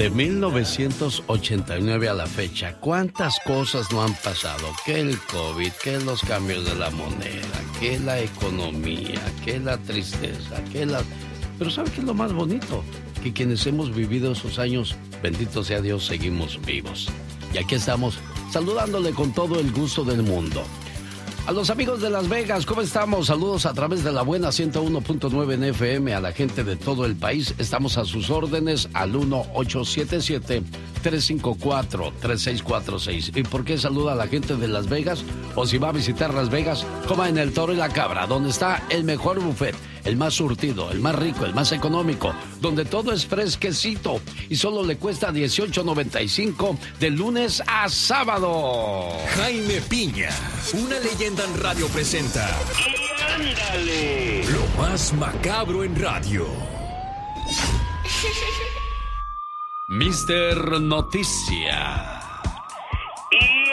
De 1989 a la fecha, ¿cuántas cosas no han pasado? Que el COVID, que los cambios de la moneda, que la economía, que la tristeza, que la... Pero ¿sabe qué es lo más bonito? Que quienes hemos vivido esos años, bendito sea Dios, seguimos vivos. Y aquí estamos, saludándole con todo el gusto del mundo. A los amigos de Las Vegas, ¿cómo estamos? Saludos a través de la buena 101.9 en FM a la gente de todo el país. Estamos a sus órdenes al 1-877-354-3646. ¿Y por qué saluda a la gente de Las Vegas? O si va a visitar Las Vegas, coma en el Toro y la Cabra, donde está el mejor buffet, el más surtido, el más rico, el más económico, donde todo es fresquecito y solo le cuesta $18.95 de lunes a sábado. Jaime Piña, una leyenda en radio presenta. ¡Y ándale! Lo más macabro en radio. Mister Noticia. ¡Y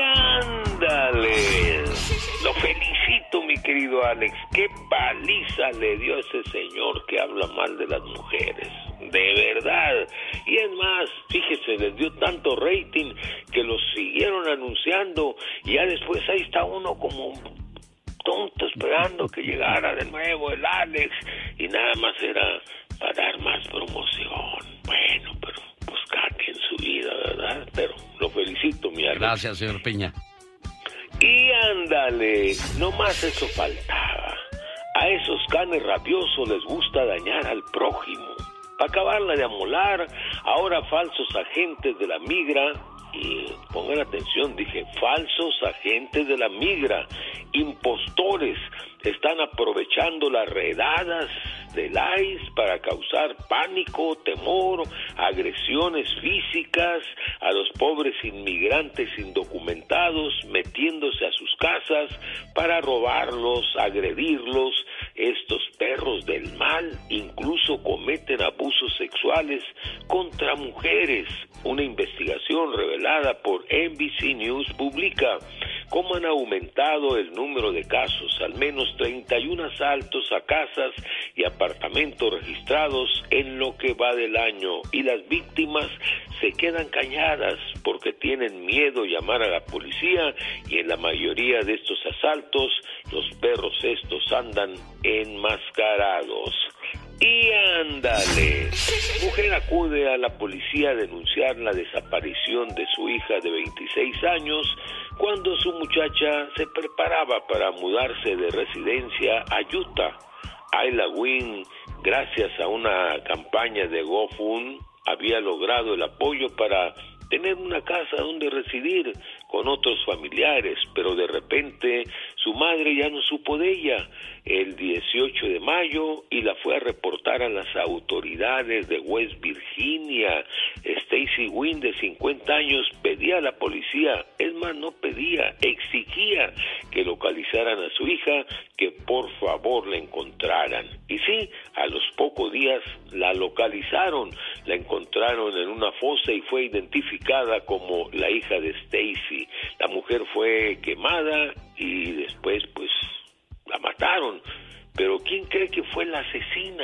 ándale! Lo felicito, mi querido Alex. ¡Qué paliza le dio a ese señor que habla mal de las mujeres! De verdad. Y es más, fíjese, les dio tanto rating que los siguieron anunciando y ya después ahí está uno como tonto esperando que llegara de nuevo el Alex y nada más era para dar más promoción. Bueno, pero pues cada quien su vida, ¿verdad? Pero lo felicito, mi Alex. Gracias, señor Piña. Y ándale, no más eso faltaba. A esos canes rabiosos les gusta dañar al prójimo. Para acabarla de amolar, ahora falsos agentes de la migra, y pongan atención, dije, falsos agentes de la migra, impostores, están aprovechando las redadas del ICE para causar pánico, temor, agresiones físicas a los pobres inmigrantes indocumentados, metiéndose a sus casas para robarlos, agredirlos. Estos perros del mal incluso cometen abusos sexuales contra mujeres. Una investigación revelada por NBC News publica cómo han aumentado el número de casos, al menos 31 asaltos a casas y apartamentos registrados en lo que va del año, y las víctimas se quedan calladas porque tienen miedo a llamar a la policía, y en la mayoría de estos asaltos los perros estos andan enmascarados. Y ándale, mujer acude a la policía a denunciar la desaparición de su hija de 26 años cuando su muchacha se preparaba para mudarse de residencia a Utah. Ayla Wynn, gracias a una campaña de GoFund, había logrado el apoyo para tener una casa donde residir con otros familiares, pero de repente su madre ya no supo de ella el 18 de mayo y la fue a reportar a las autoridades de West Virginia. Stacy Wynn, de 50 años, pedía a la policía, es más, no pedía, exigía que localizaran a su hija, que por favor la encontraran. Y sí, a los pocos días la localizaron, la encontraron en una fosa y fue identificada como la hija de Stacy. La mujer fue quemada y después pues la mataron. Pero ¿quién cree que fue la asesina?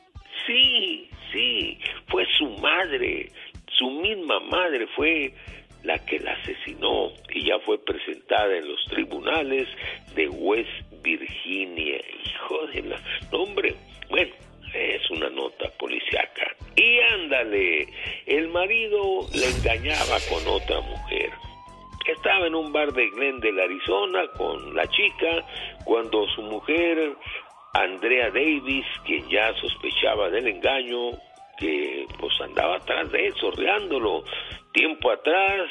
Sí, fue su madre, su misma madre fue la que la asesinó y ya fue presentada en los tribunales de West Virginia. Hijo de la... No, hombre, bueno, es una nota policíaca. Y ándale, el marido le engañaba con otra mujer. Estaba en un bar de Glendale, Arizona, con la chica, cuando su mujer, Andrea Davis, quien ya sospechaba del engaño, que pues andaba atrás de él, sorreándolo. Tiempo atrás,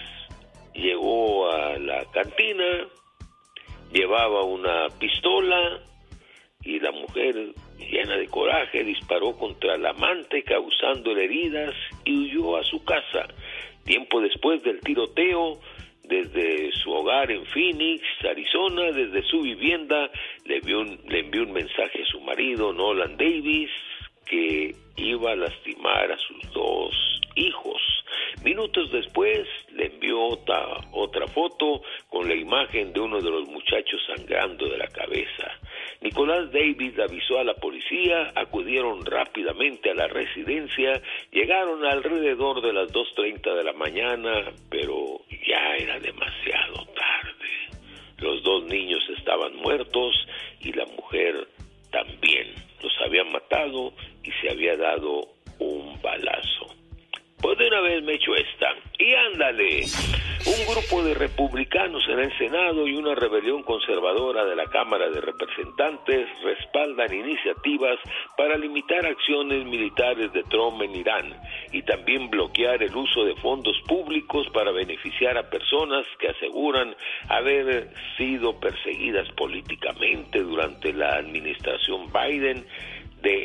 llegó a la cantina, llevaba una pistola, y la mujer, llena de coraje, disparó contra el amante, causándole heridas, y huyó a su casa. Tiempo después del tiroteo, desde su hogar en Phoenix, Arizona, desde su vivienda, le envió un mensaje a su marido, Nolan Davis, que iba a lastimar a sus dos hijos. Minutos después le envió otra foto con la imagen de uno de los muchachos sangrando de la cabeza. Nicolás Davis avisó a la policía policía acudieron rápidamente a la residencia, llegaron alrededor de las 2:30 de la mañana, pero ya era demasiado tarde. Los 2 niños estaban muertos y la mujer también. Los habían matado y se había dado un balazo. Pues de una vez me echo esta. Y ándale, un grupo de republicanos en el Senado y una rebelión conservadora de la Cámara de Representantes respaldan iniciativas para limitar acciones militares de Trump en Irán y también bloquear el uso de fondos públicos para beneficiar a personas que aseguran haber sido perseguidas políticamente durante la administración Biden, de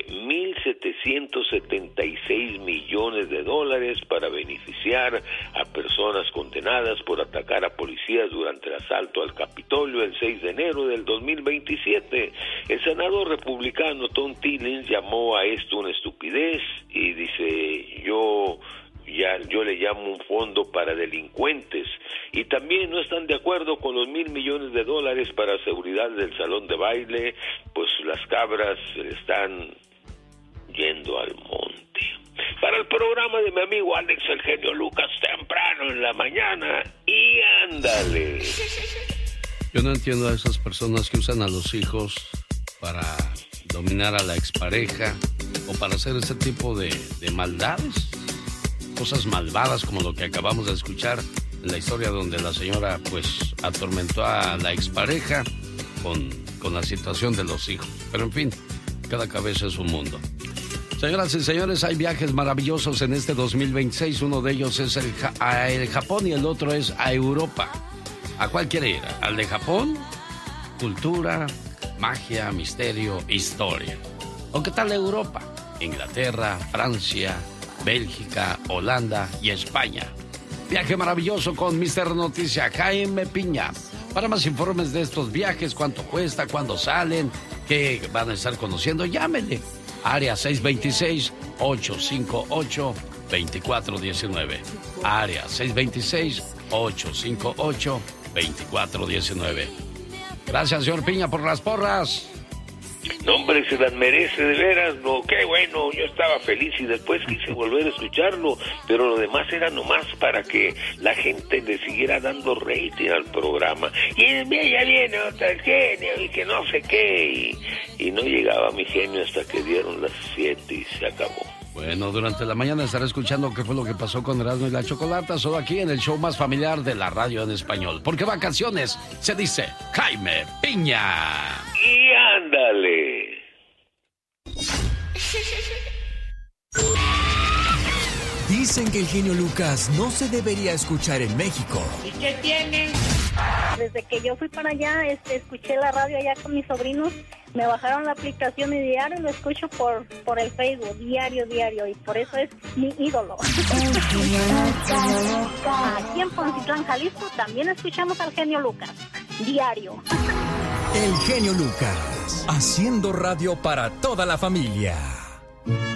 $1,776 millones para beneficiar a personas condenadas por atacar a policías durante el asalto al Capitolio el 6 de enero del 2027. El senador republicano Tom Tillis llamó a esto una estupidez y dice, yo le llamo un fondo para delincuentes, y también no están de acuerdo con los $1,000 millones para seguridad del salón de baile, pues las cabras están yendo al monte. Para el programa de mi amigo Alex el genio Lucas, temprano en la mañana, y ándale. Yo no entiendo a esas personas que usan a los hijos para dominar a la expareja o para hacer ese tipo de maldades. Cosas malvadas como lo que acabamos de escuchar en la historia donde la señora pues atormentó a la expareja con la situación de los hijos. Pero en fin, cada cabeza es un mundo. Señoras y señores, hay viajes maravillosos en este 2026. Uno de ellos es el Japón y el otro es a Europa. ¿A cuál quiere ir? ¿Al de Japón? Cultura, magia, misterio, historia. ¿O qué tal Europa? Inglaterra, Francia, Bélgica, Holanda y España. Viaje maravilloso con Mr. Noticia Jaime Piña. Para más informes de estos viajes, cuánto cuesta, cuándo salen, qué van a estar conociendo, llámenle. Área 626-858-2419. Área 626-858-2419. Gracias, señor Piña, por las porras. No, hombre, se las merece, de veras, no, qué bueno, yo estaba feliz y después quise volver a escucharlo, pero lo demás era nomás para que la gente le siguiera dando rating al programa. Y ya viene otra, el genio, y que no sé qué, y no llegaba mi genio hasta que dieron las 7 y se acabó. Bueno, durante la mañana estaré escuchando qué fue lo que pasó con Erasmo y la Chocolata, solo aquí en el show más familiar de la radio en español. Porque vacaciones se dice Jaime Piña. Y ándale. Dicen que el genio Lucas no se debería escuchar en México. ¿Y qué tiene? Desde que yo fui para allá, escuché la radio allá con mis sobrinos, me bajaron la aplicación y diario lo escucho por el Facebook, diario, y por eso es mi ídolo. Aquí en Poncitlán, Jalisco, también escuchamos al genio Lucas, diario. El genio Lucas, haciendo radio para toda la familia.